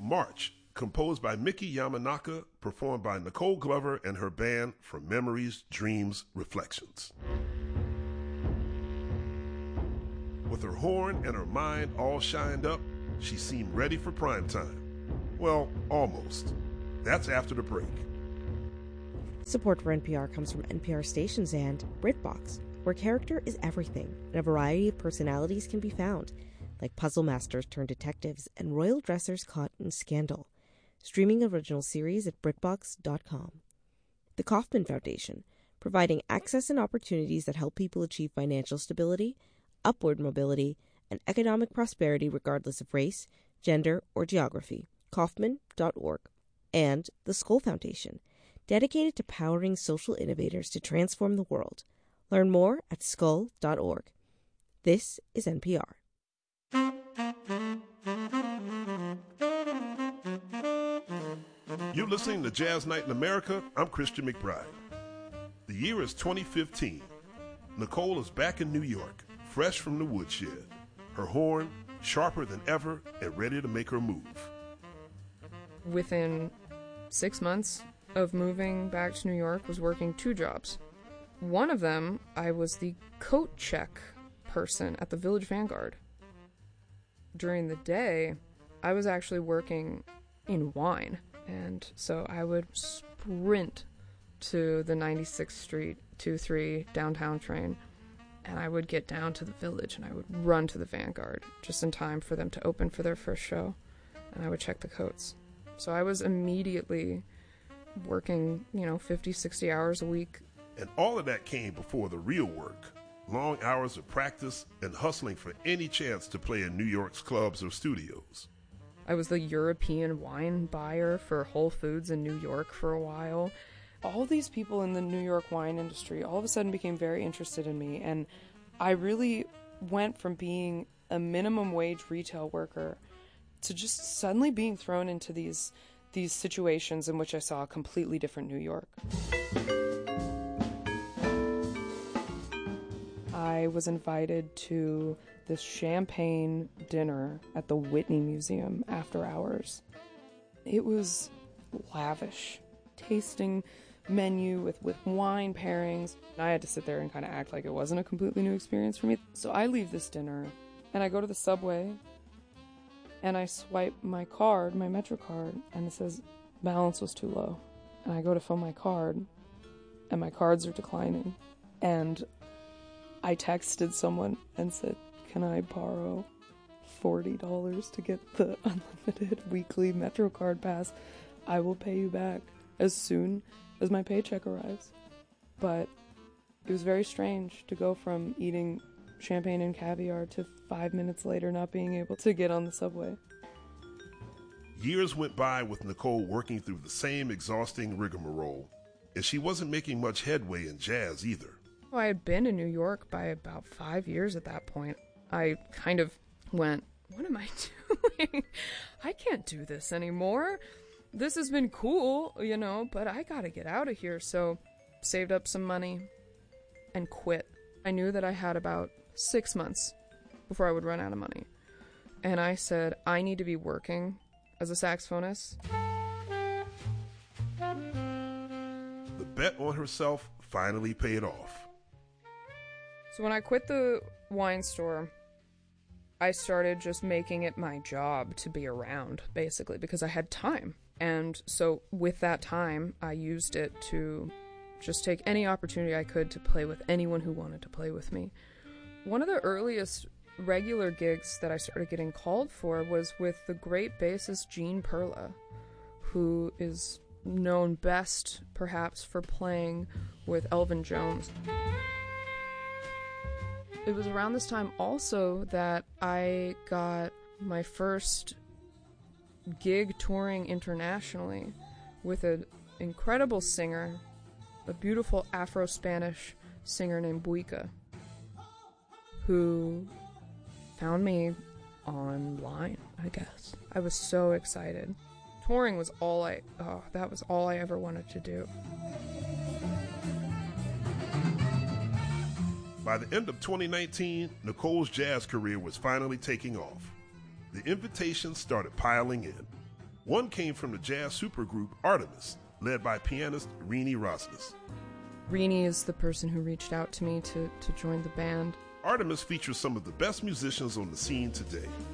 March, composed by Miki Yamanaka, performed by Nicole Glover and her band from Memories, Dreams, Reflections. With her horn and her mind all shined up, she seemed ready for prime time. Well, almost. That's after the break. Support for NPR comes from NPR stations and BritBox, where character is everything and a variety of personalities can be found, like puzzle masters turned detectives and royal dressers caught in scandal. Streaming original series at BritBox.com. The Kauffman Foundation, providing access and opportunities that help people achieve financial stability, upward mobility, and economic prosperity regardless of race, gender, or geography. Kauffman.org. And the Skoll Foundation, dedicated to powering social innovators to transform the world. Learn more at skoll.org. This is NPR. You're listening to Jazz Night in America. I'm Christian McBride. The year is 2015. Nicole is back in New York, fresh from the woodshed. Her horn sharper than ever and ready to make her move. Within 6 months of moving back to New York, was working 2 jobs. One of them, I was the coat check person at the Village Vanguard. During the day, I was actually working in wine, and so I would sprint to the 96th Street 2-3 downtown train, and I would get down to the Village, and I would run to the Vanguard just in time for them to open for their first show, and I would check the coats. So I was immediately working, 50, 60 hours a week. And all of that came before the real work. Long hours of practice and hustling for any chance to play in New York's clubs or studios. I was the European wine buyer for Whole Foods in New York for a while. All these people in the New York wine industry all of a sudden became very interested in me, and I really went from being a minimum wage retail worker to just suddenly being thrown into these situations in which I saw a completely different New York. I was invited to this champagne dinner at the Whitney Museum after hours. It was lavish, tasting menu with wine pairings. I had to sit there and kind of act like it wasn't a completely new experience for me. So I leave this dinner and I go to the subway and I swipe my card, my Metro card, and it says balance was too low. And I go to fill my card and my cards are declining. And I texted someone and said, can I borrow $40 to get the unlimited weekly Metro card pass? I will pay you back as soon as my paycheck arrives. But it was very strange to go from eating champagne and caviar to 5 minutes later not being able to get on the subway. Years went by with Nicole working through the same exhausting rigmarole, and she wasn't making much headway in jazz either. I had been in New York by about 5 years at that point. I kind of went, what am I doing? I can't do this anymore. This has been cool, but I gotta get out of here. So saved up some money and quit. I knew that I had about 6 months before I would run out of money. And I said, I need to be working as a saxophonist. The bet on herself finally paid off. So when I quit the wine store, I started just making it my job to be around, basically, because I had time. And so with that time, I used it to just take any opportunity I could to play with anyone who wanted to play with me. One of the earliest regular gigs that I started getting called for was with the great bassist Gene Perla, who is known best, perhaps, for playing with Elvin Jones. It was around this time also that I got my first gig touring internationally with an incredible singer, a beautiful Afro-Spanish singer named Buika, who found me online, I guess. I was so excited. Touring was that was all I ever wanted to do. By the end of 2019, Nicole's jazz career was finally taking off. The invitations started piling in. One came from the jazz supergroup Artemis, led by pianist Renee Rosnes. Renee is the person who reached out to me to join the band. Artemis features some of the best musicians on the scene today.